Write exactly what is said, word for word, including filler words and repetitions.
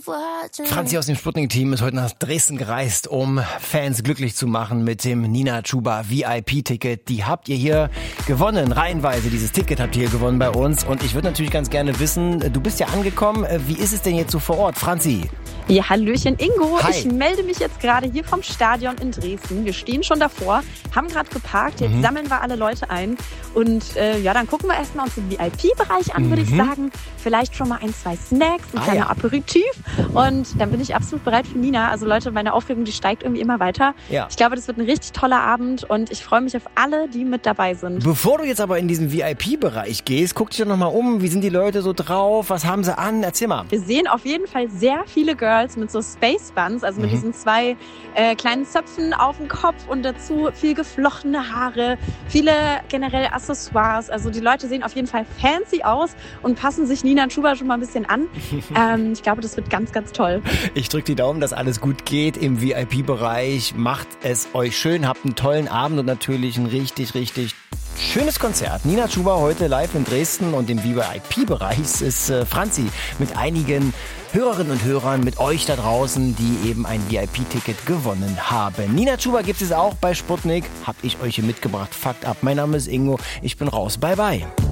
Franzi aus dem Sputnik-Team ist heute nach Dresden gereist, um Fans glücklich zu machen mit dem Nina Chuba V I P-Ticket. Die habt ihr hier gewonnen, reihenweise. Dieses Ticket habt ihr hier gewonnen bei uns. Und ich würde natürlich ganz gerne wissen, du bist ja angekommen. Wie ist es denn jetzt so vor Ort, Franzi? Ja, hallöchen Ingo. Hi. Ich melde mich jetzt gerade hier vom Stadion in Dresden. Wir stehen schon davor, haben gerade geparkt. Jetzt mhm. sammeln wir alle Leute ein. Und äh, ja, dann gucken wir erstmal uns den V I P-Bereich an, mhm. würde ich sagen. Vielleicht schon mal ein, zwei Snacks, ein ah, kleiner ja. Aperitif. Und dann bin ich absolut bereit für Nina. Also Leute, meine Aufregung, die steigt irgendwie immer weiter. Ja. Ich glaube, das wird ein richtig toller Abend und ich freue mich auf alle, die mit dabei sind. Bevor du jetzt aber in diesen V I P-Bereich gehst, guck dich doch nochmal um. Wie sind die Leute so drauf? Was haben sie an? Erzähl mal. Wir sehen auf jeden Fall sehr viele Girls mit so Space Buns, also mit mhm. diesen zwei äh, kleinen Zöpfen auf dem Kopf und dazu viel geflochtene Haare, viele generell Accessoires. Also die Leute sehen auf jeden Fall fancy aus und passen sich Nina Chuba schon mal ein bisschen an. ähm, ich glaube, das wird ganz, ganz toll. Ich drücke die Daumen, dass alles gut geht im V I P-Bereich. Macht es euch schön, habt einen tollen Abend und natürlich ein richtig, richtig schönes Konzert. Nina Chuba heute live in Dresden und im V I P-Bereich ist äh, Franzi mit einigen Hörerinnen und Hörern, mit euch da draußen, die eben ein V I P-Ticket gewonnen haben. Nina Chuba gibt es auch bei Sputnik. Hab ich euch hier mitgebracht. Fucked up. Mein Name ist Ingo. Ich bin raus. Bye, bye.